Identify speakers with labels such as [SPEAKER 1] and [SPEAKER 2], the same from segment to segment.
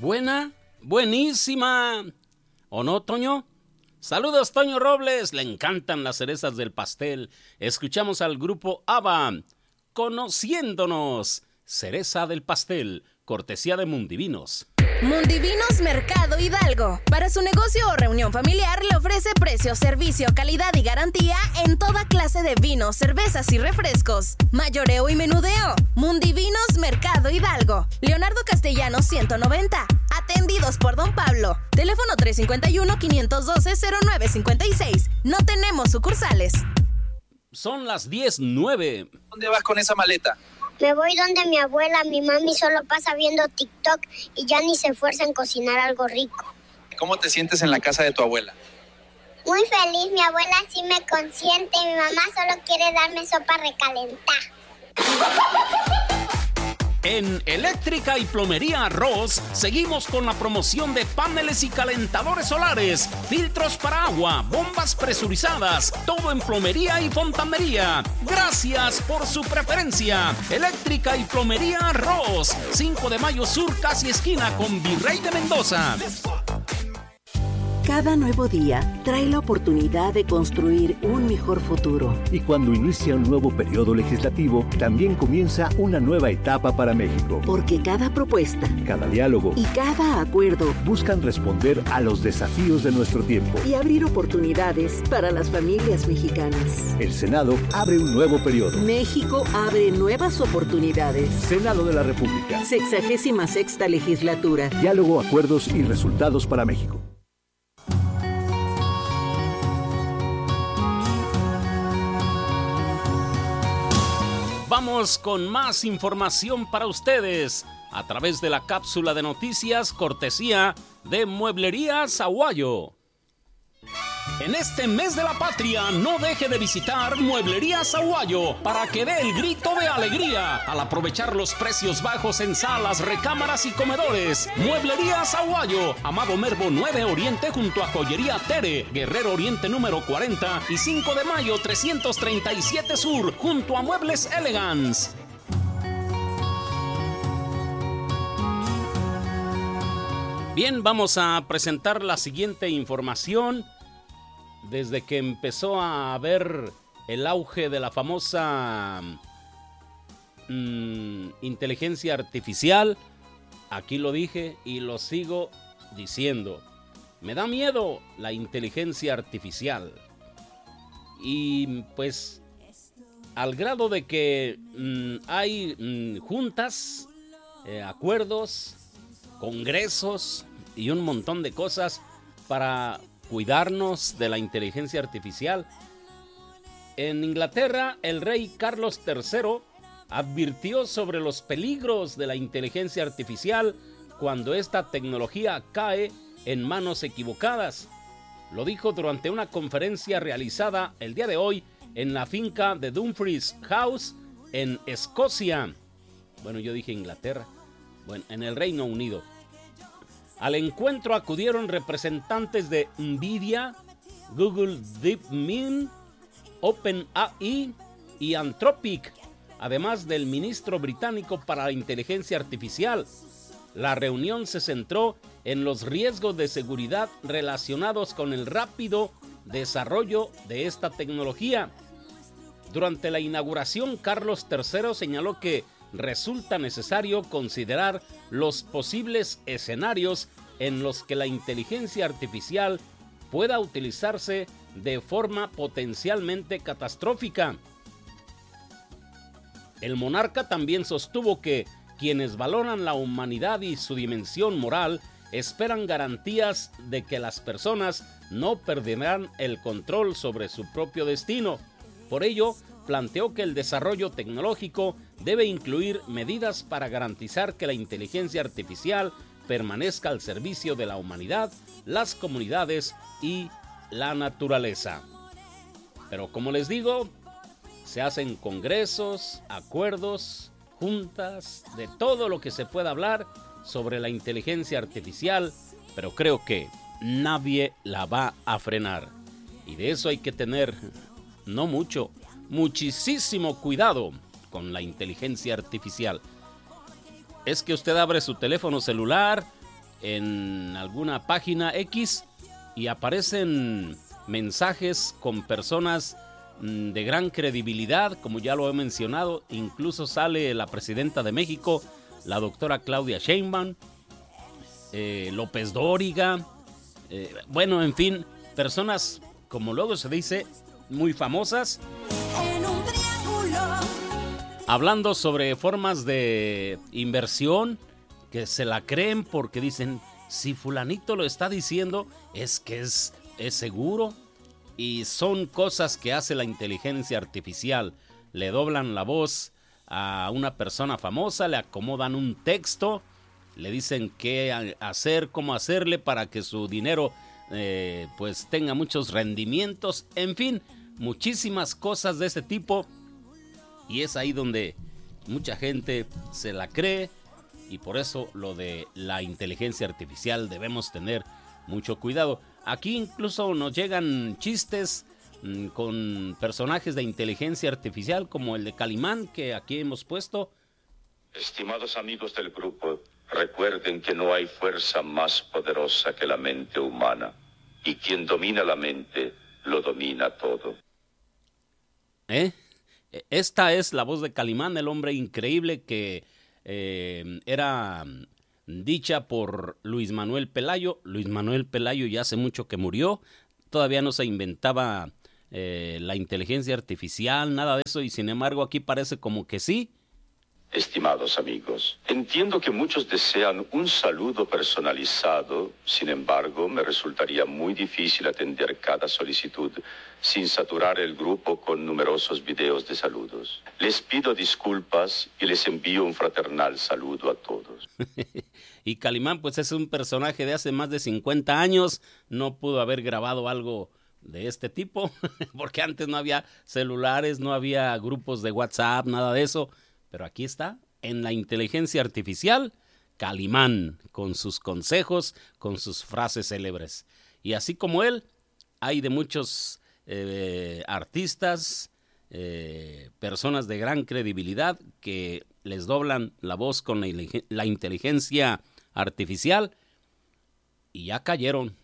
[SPEAKER 1] Buena, buenísima. ¿O no, Toño? Saludos, Toño Robles. Le encantan las cerezas del pastel. Escuchamos al grupo ABBA, Conociéndonos. Cereza del pastel, cortesía de Mundivinos.
[SPEAKER 2] Mundivinos Mercado Hidalgo. Para su negocio o reunión familiar le ofrece precio, servicio, calidad y garantía en toda clase de vinos, cervezas y refrescos. Mayoreo y menudeo. Mundivinos Mercado Hidalgo. Leonardo Castellanos 190. Atendidos por Don Pablo. Teléfono 351-512-0956. No tenemos sucursales.
[SPEAKER 1] Son las 10:09.
[SPEAKER 3] ¿Dónde vas con esa maleta?
[SPEAKER 4] Me voy donde mi abuela. Mi mami solo pasa viendo TikTok y ya ni se esfuerza en cocinar algo rico.
[SPEAKER 3] ¿Cómo te sientes en la casa de tu abuela?
[SPEAKER 4] Muy feliz, mi abuela sí me consiente. Mi mamá solo quiere darme sopa recalentada.
[SPEAKER 1] En Eléctrica y Plomería Arroz seguimos con la promoción de paneles y calentadores solares, filtros para agua, bombas presurizadas, todo en plomería y fontanería. Gracias por su preferencia. Eléctrica y Plomería Arroz, 5 de Mayo Sur, casi esquina con Virrey de Mendoza.
[SPEAKER 5] Cada nuevo día trae la oportunidad de construir un mejor futuro.
[SPEAKER 6] Y cuando inicia un nuevo periodo legislativo, también comienza una nueva etapa para México.
[SPEAKER 5] Porque cada propuesta,
[SPEAKER 6] cada diálogo
[SPEAKER 5] y cada acuerdo
[SPEAKER 6] buscan responder a los desafíos de nuestro tiempo
[SPEAKER 5] y abrir oportunidades para las familias mexicanas.
[SPEAKER 6] El Senado abre un nuevo periodo.
[SPEAKER 5] México abre nuevas oportunidades.
[SPEAKER 6] Senado de la República.
[SPEAKER 5] 66ª legislatura.
[SPEAKER 6] Diálogo, acuerdos y resultados para México.
[SPEAKER 1] Vamos con más información para ustedes a través de la cápsula de noticias cortesía de Mueblerías Aguayo. En este mes de la patria, no deje de visitar Mueblerías Aguayo para que dé el grito de alegría al aprovechar los precios bajos en salas, recámaras y comedores. Mueblerías Aguayo, Amado Nervo 9 Oriente junto a Joyería Tere, Guerrero Oriente número 40 y 5 de Mayo 337 Sur junto a Muebles Elegance. Bien, vamos a presentar la siguiente información. Desde que empezó a haber el auge de la famosa inteligencia artificial, aquí lo dije y lo sigo diciendo, me da miedo la inteligencia artificial. Y pues al grado de que hay juntas, acuerdos, congresos y un montón de cosas para cuidarnos de la inteligencia artificial. En Inglaterra, el rey Carlos III advirtió sobre los peligros de la inteligencia artificial cuando esta tecnología cae en manos equivocadas. Lo dijo durante una conferencia realizada el día de hoy en la finca de Dumfries House en Escocia. Bueno, yo dije Inglaterra. Bueno, en el Reino Unido. Al encuentro acudieron representantes de Nvidia, Google DeepMind, OpenAI y Anthropic, además del ministro británico para la inteligencia artificial. La reunión se centró en los riesgos de seguridad relacionados con el rápido desarrollo de esta tecnología. Durante la inauguración, Carlos III señaló que resulta necesario considerar los posibles escenarios en los que la inteligencia artificial pueda utilizarse de forma potencialmente catastrófica. El monarca también sostuvo que quienes valoran la humanidad y su dimensión moral esperan garantías de que las personas no perderán el control sobre su propio destino. Por ello, planteó que el desarrollo tecnológico debe incluir medidas para garantizar que la inteligencia artificial permanezca al servicio de la humanidad, las comunidades y la naturaleza. Pero como les digo, se hacen congresos, acuerdos, juntas, de todo lo que se pueda hablar sobre la inteligencia artificial, pero creo que nadie la va a frenar. Y de eso hay que tener, no mucho, muchísimo cuidado con la inteligencia artificial. Es que usted abre su teléfono celular en alguna página X y aparecen mensajes con personas de gran credibilidad, como ya lo he mencionado. Incluso sale la presidenta de México, la doctora Claudia Sheinbaum, López Dóriga, bueno, en fin, personas, como luego se dice, muy famosas, hablando sobre formas de inversión que se la creen porque dicen, si fulanito lo está diciendo, es que es seguro. Y son cosas que hace la inteligencia artificial. Le doblan la voz a una persona famosa, le acomodan un texto, le dicen qué hacer, cómo hacerle para que su dinero pues tenga muchos rendimientos. En fin, muchísimas cosas de ese tipo. Y es ahí donde mucha gente se la cree. Y por eso lo de la inteligencia artificial debemos tener mucho cuidado. Aquí incluso nos llegan chistes con personajes de inteligencia artificial como el de Calimán, que aquí hemos puesto.
[SPEAKER 7] Estimados amigos del grupo, recuerden que no hay fuerza más poderosa que la mente humana. Y quien domina la mente, lo domina todo.
[SPEAKER 1] Esta es la voz de Calimán, el hombre increíble que era dicha por Luis Manuel Pelayo. Luis Manuel Pelayo ya hace mucho que murió. Todavía no se inventaba la inteligencia artificial, nada de eso, y sin embargo aquí parece como que sí.
[SPEAKER 7] Estimados amigos, entiendo que muchos desean un saludo personalizado, sin embargo, me resultaría muy difícil atender cada solicitud sin saturar el grupo con numerosos videos de saludos. Les pido disculpas y les envío un fraternal saludo a todos.
[SPEAKER 1] Y Calimán, pues es un personaje de hace más de 50 años, no pudo haber grabado algo de este tipo, porque antes no había celulares, no había grupos de WhatsApp, nada de eso. Pero aquí está, en la inteligencia artificial, Calimán, con sus consejos, con sus frases célebres. Y así como él, hay de muchos artistas, personas de gran credibilidad que les doblan la voz con la inteligencia artificial y ya cayeron.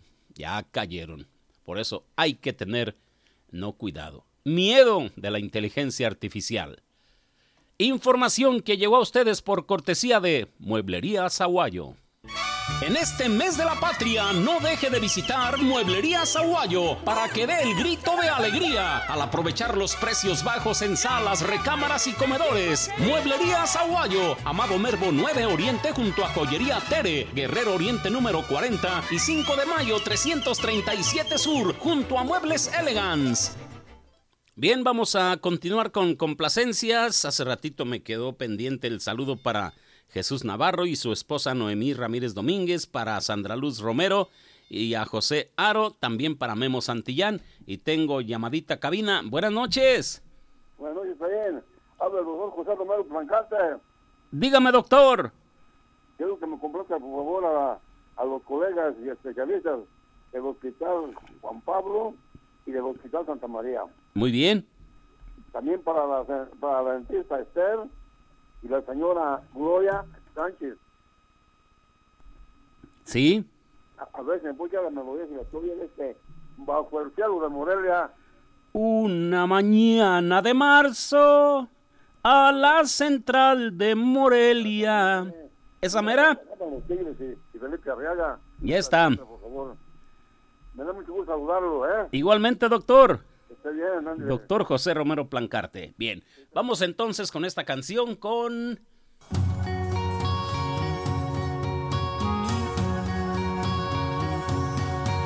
[SPEAKER 1] Por eso hay que tener cuidado. Miedo de la inteligencia artificial. Información que llegó a ustedes por cortesía de Mueblería Aguayo. En este mes de la patria, no deje de visitar Mueblería Aguayo para que dé el grito de alegría al aprovechar los precios bajos en salas, recámaras y comedores. Mueblería Aguayo, Amado Mervo 9 Oriente junto a Joyería Tere, Guerrero Oriente número 40 y 5 de mayo 337 Sur junto a Muebles Elegance. Bien, vamos a continuar con complacencias. Hace ratito me quedó pendiente el saludo para Jesús Navarro y su esposa Noemí Ramírez Domínguez, para Sandra Luz Romero y a José Aro, también para Memo Santillán. Y tengo llamadita cabina. Buenas noches.
[SPEAKER 8] Buenas noches, está bien. Habla el doctor José Romero Plancarte.
[SPEAKER 1] Dígame, doctor.
[SPEAKER 8] Quiero que me complazca, por favor, a los colegas y especialistas del Hospital Juan Pablo y del Hospital Santa María.
[SPEAKER 1] Muy bien.
[SPEAKER 8] También para la dentista Esther y la señora Gloria Sánchez.
[SPEAKER 1] Sí.
[SPEAKER 8] A ver si me puede la melodía si la estoy bajo el cielo de Morelia.
[SPEAKER 1] Una mañana de marzo a la central de Morelia. ¿Esa mera?
[SPEAKER 8] Y Felipe Arriaga.
[SPEAKER 1] Ya está.
[SPEAKER 8] Por favor. Me da mucho gusto saludarlo,
[SPEAKER 1] Igualmente, doctor.
[SPEAKER 8] Está bien, Andrés.
[SPEAKER 1] Doctor José Romero Plancarte. Bien, vamos entonces con esta canción con...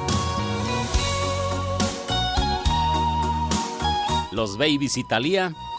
[SPEAKER 1] Los Babies Italia.